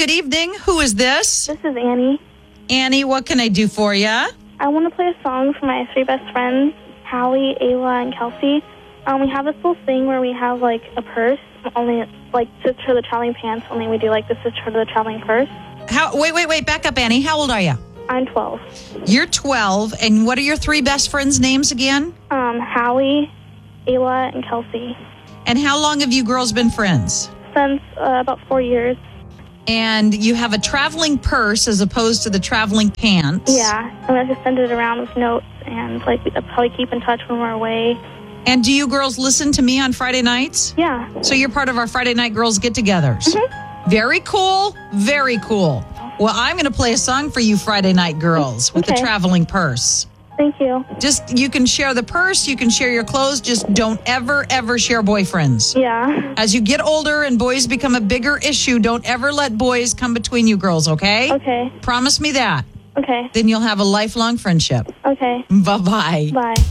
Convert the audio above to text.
Good evening. Who is this? This is Annie. Annie, what can I do for you? I want to play a song for my three best friends, Hallie, Ayla, and Kelsey. We have this little thing where we have, like, a purse, only, like, just for the traveling pants, only we do, like, this is for the traveling purse. Wait, back up, Annie. How old are you? I'm 12. You're 12, and what are your three best friends' names again? Hallie, Ayla, and Kelsey. And how long have you girls been friends? Since about 4 years. And you have a traveling purse as opposed to the traveling pants. Yeah, and I just send it around with notes, and, like, we probably keep in touch when we're away. And do you girls listen to me on Friday nights? Yeah. So you're part of our Friday night girls get-togethers. Mm-hmm. Very cool. Very cool. Well, I'm going to play a song for you Friday night girls with the traveling purse. Thank you. Just, you can share the purse, you can share your clothes, just don't ever share boyfriends. Yeah. As you get older and boys become a bigger issue, don't ever let boys come between you girls, okay? Okay. Promise me that. Okay. Then you'll have a lifelong friendship. Okay. Bye-bye. Bye.